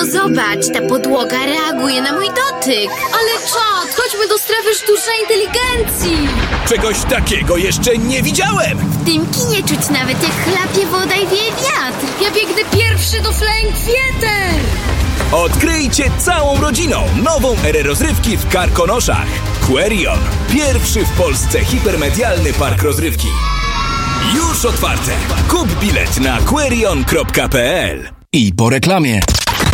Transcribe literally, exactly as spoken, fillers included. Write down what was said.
No zobacz, ta podłoga reaguje na mój dotyk. Ale czad, chodźmy do strefy sztucznej inteligencji. Czegoś takiego jeszcze nie widziałem. W tym kinie czuć nawet jak chlapie woda i wieje wiatr. Ja biegnę pierwszy do Flying Theater. Odkryjcie całą rodziną nową erę rozrywki w Karkonoszach. Querion. Pierwszy w Polsce hipermedialny park rozrywki. Już otwarte. Kup bilet na querion kropka p l. I po reklamie.